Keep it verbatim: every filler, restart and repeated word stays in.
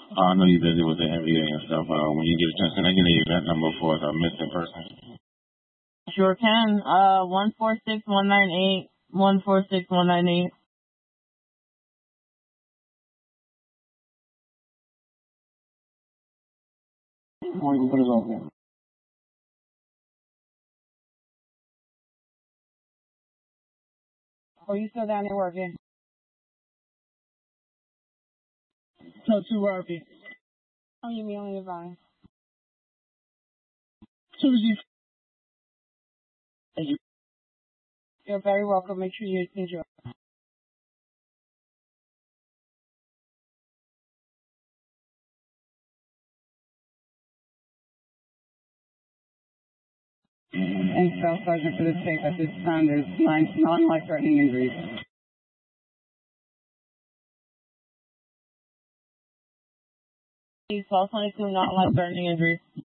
Uh, I know you're busy with the N B A and stuff. Uh, when you get a chance, can I get the event number for the missing person? Sure can. Uh, one four six one nine eight one four six one nine eight. Or you can put it on there. Oh, you still down there working? So two working. Oh, you mean on your phone? Two G. You're very welcome. Make sure you enjoy. And Staff Sergeant for the tape at this time, there's nine non-life-threatening injuries. twelve twenty-two, not life-threatening injuries.